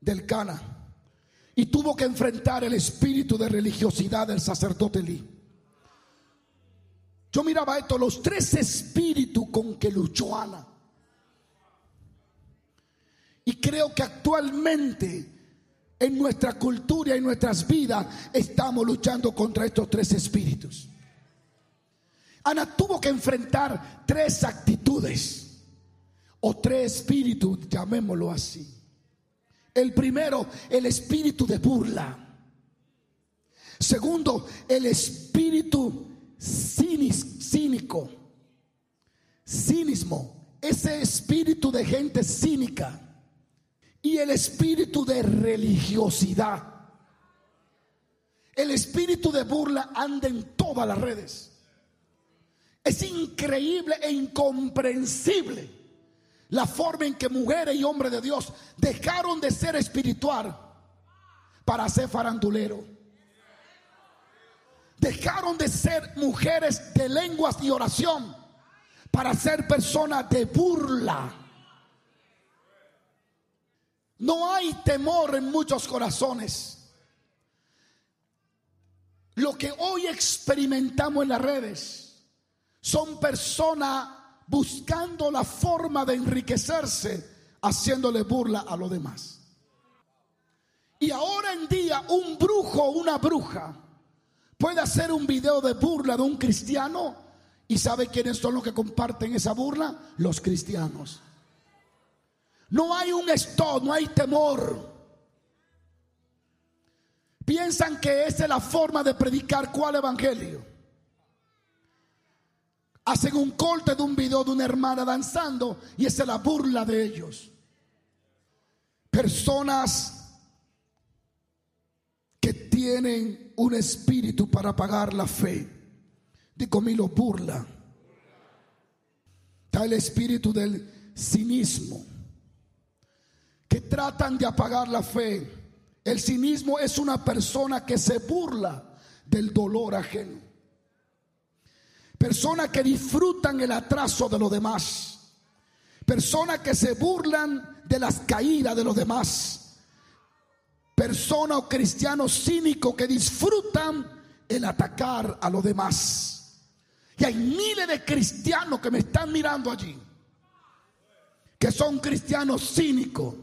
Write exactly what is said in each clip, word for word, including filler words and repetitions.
del Cana y tuvo que enfrentar el espíritu de religiosidad del sacerdote Elí. Yo miraba esto, los tres espíritus con que luchó Ana. Y creo que actualmente en nuestra cultura y en nuestras vidas estamos luchando contra estos tres espíritus. Ana tuvo que enfrentar tres actitudes o tres espíritus, llamémoslo así. El primero, el espíritu de burla. Segundo, el espíritu cínico, cinismo, ese espíritu de gente cínica. Y el espíritu de religiosidad. El espíritu de burla anda en todas las redes. Es increíble e incomprensible la forma en que mujeres y hombres de Dios dejaron de ser espiritual para ser farandulero. Dejaron de ser mujeres de lenguas y oración para ser personas de burla. No hay temor en muchos corazones. Lo que hoy experimentamos en las redes son personas buscando la forma de enriquecerse, haciéndole burla a los demás. Y ahora en día un brujo o una bruja puede hacer un video de burla de un cristiano. ¿Y sabe quiénes son los que comparten esa burla? Los cristianos. No hay un stop, no hay temor. Piensan que esa es la forma de predicar cuál evangelio. Hacen un corte de un video de una hermana danzando y esa es la burla de ellos. Personas que tienen un espíritu para apagar la fe. Digo conmigo, burla. Está el espíritu del cinismo, que tratan de apagar la fe. El cinismo es una persona que se burla del dolor ajeno. Personas que disfrutan el atraso de los demás. Personas que se burlan de las caídas de los demás. Personas o cristianos cínicos que disfrutan el atacar a los demás. Y hay miles de cristianos que me están mirando allí, que son cristianos cínicos,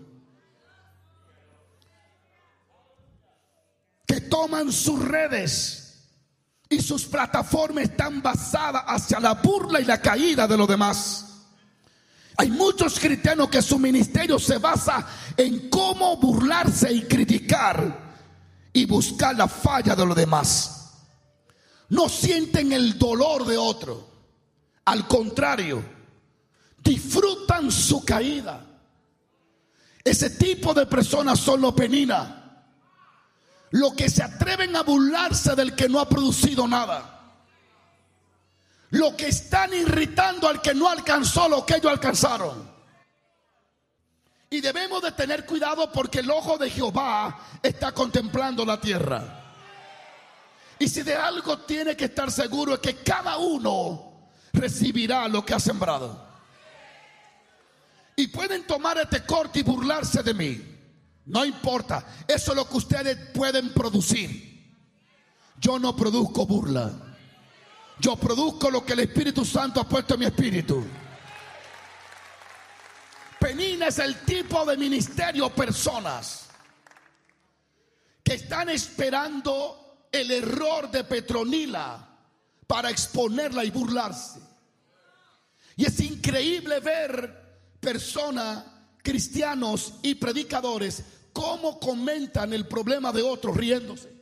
que toman sus redes y sus plataformas están basadas hacia la burla y la caída de los demás. Hay muchos cristianos que su ministerio se basa en cómo burlarse y criticar y buscar la falla de los demás. No sienten el dolor de otro, al contrario, disfrutan su caída. Ese tipo de personas son los peninas, los que se atreven a burlarse del que no ha producido nada, los que están irritando al que no alcanzó lo que ellos alcanzaron. Y debemos de tener cuidado porque el ojo de Jehová está contemplando la tierra. Y si de algo tiene que estar seguro es que cada uno recibirá lo que ha sembrado. Y pueden tomar este corte y burlarse de mí. No importa, eso es lo que ustedes pueden producir. Yo no produzco burla. Yo produzco lo que el Espíritu Santo ha puesto en mi espíritu. Penina es el tipo de ministerio, personas que están esperando el error de Petronila para exponerla y burlarse. Y es increíble ver personas, cristianos y predicadores, cómo comentan el problema de otros riéndose.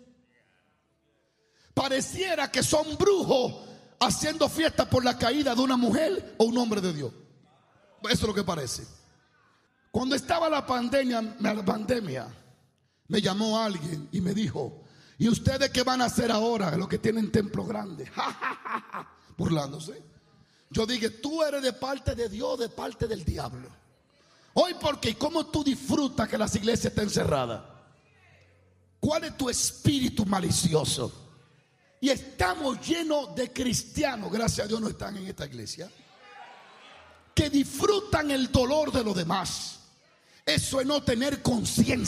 Pareciera que son brujos haciendo fiesta por la caída de una mujer o un hombre de Dios. Eso es lo que parece. Cuando estaba la pandemia, la pandemia, me llamó alguien y me dijo: ¿y ustedes qué van a hacer ahora, los que tienen templo grande? Burlándose. Yo dije: tú eres de parte de Dios, de parte del diablo. Hoy, porque ¿cómo tú disfrutas que las iglesias estén cerradas? ¿Cuál es tu espíritu malicioso? Y estamos llenos de cristianos, gracias a Dios no están en esta iglesia, que disfrutan el dolor de los demás. Eso es no tener conciencia.